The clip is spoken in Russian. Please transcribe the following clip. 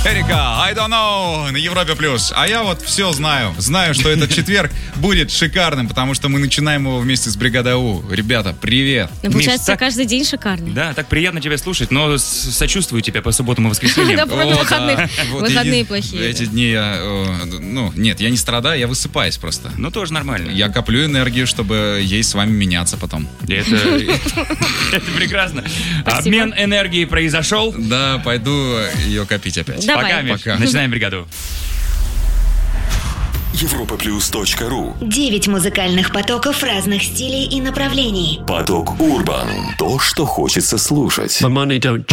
Эрика, I don't know, на Европе плюс. А я вот все знаю. Знаю, что этот четверг будет шикарным, потому что мы начинаем его вместе с бригадой АУ. Ребята, привет. Ну, получается, Миш, каждый день шикарный. Да, так приятно тебя слушать, но сочувствую тебе по субботам и воскресеньям. Да, просто выходных. Вот Выходные плохие. Эти дни я... Нет, я не страдаю, я высыпаюсь просто. Ну, тоже нормально. Я коплю энергию, чтобы ей с вами меняться потом. Это прекрасно. Спасибо. Обмен энергией произошел. Да, пойду ее копить опять. Давай. Пока, Миш. Пока. Начинаем бригаду. Europaplus.ru 9 музыкальных потоков разных стилей и направлений. Поток Урбан. То, что хочется слушать. My money don't